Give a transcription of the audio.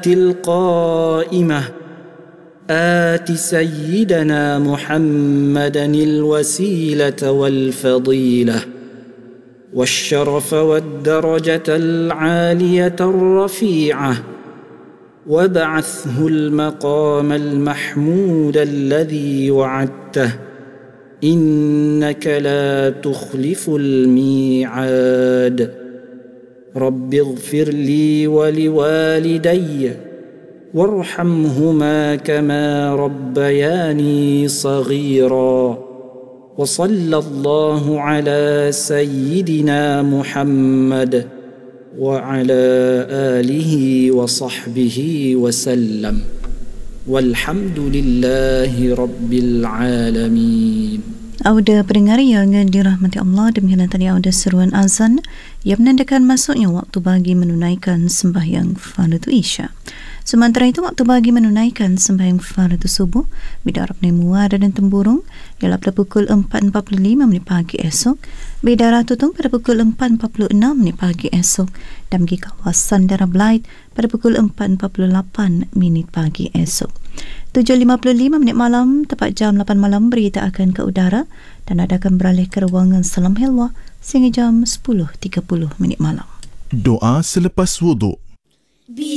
القائمة آت سيدنا محمدا الوسيلة والفضيلة والشرف والدرجة العالية الرفيعة وابعثه المقام المحمود الذي وعدته إنك لا تخلف الميعاد رب اغفر لي ولوالدي وارحمهما كما ربياني صغيرا وصلى الله على سيدنا محمد وعلى آله وصحبه وسلم والحمد لله رب العالمين. Auda pendengar yang dirahmati Allah, demikianlah tadi auda seruan azan yang menandakan masuknya waktu bagi menunaikan sembahyang fardu Isya. Sementara itu, waktu bagi menunaikan sembahyang fardu subuh bidara Penemuara dan Temburung ialah pada pukul 4.45 pagi esok, bidara Tutung pada pukul 4.46 pagi esok, dan bagi kawasan Darah Belait pada pukul 4.48 pagi esok. 7.55 malam tepat jam 8 malam berita akan ke udara dan anda akan beralih ke ruangan Salam Helwa sehingga jam 10.30 malam. Doa selepas wuduk.